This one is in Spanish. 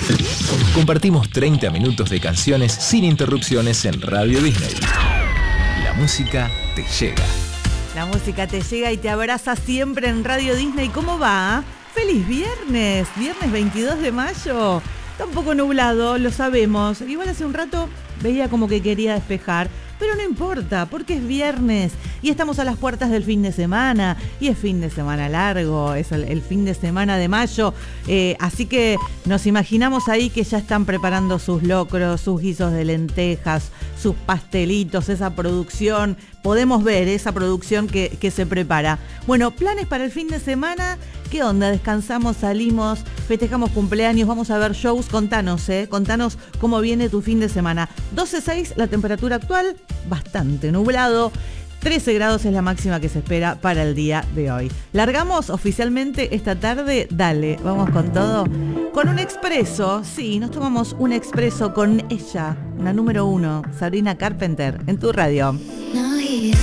Compartimos 30 minutos de canciones sin interrupciones en Radio Disney. La música te llega. La música te llega y te abraza siempre en Radio Disney. ¿Cómo va? ¡Feliz viernes! Viernes 22 de mayo. Está un poco nublado, lo sabemos. Igual hace un rato veía como que quería despejar. Pero no importa, porque es viernes y estamos a las puertas del fin de semana. Y es fin de semana largo, es el fin de semana de mayo. Así que nos imaginamos ahí que ya están preparando sus locros, sus guisos de lentejas, sus pastelitos, esa producción. Podemos ver esa producción que se prepara. Bueno, planes para el fin de semana. ¿Qué onda? Descansamos, salimos, festejamos cumpleaños, vamos a ver shows. Contanos cómo viene tu fin de semana. 12.6 la temperatura actual, bastante nublado. 13 grados es la máxima que se espera para el día de hoy. Largamos oficialmente esta tarde. Dale, vamos con todo. Con un expreso, sí, nos tomamos un expreso con ella, la número 1, Sabrina Carpenter, en tu radio.